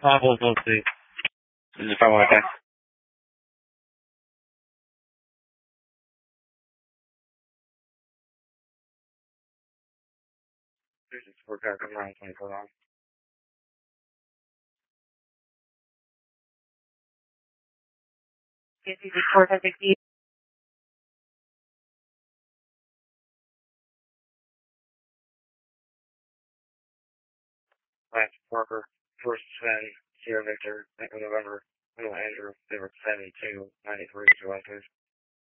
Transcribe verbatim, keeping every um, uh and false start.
Ah, we'll, we'll see. If I want to. We're back around twenty-four hours. fifty-four, fifty. Last Parker, first Sven, Sierra Victor, Echo November, Little Andrew, they were seventy-two, ninety-three, two one two.